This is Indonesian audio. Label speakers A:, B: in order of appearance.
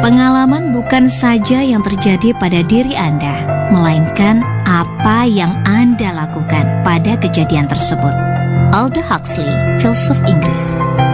A: Pengalaman bukan saja yang terjadi pada diri Anda, melainkan apa yang Anda lakukan pada kejadian tersebut. Aldous Huxley, filsuf Inggris.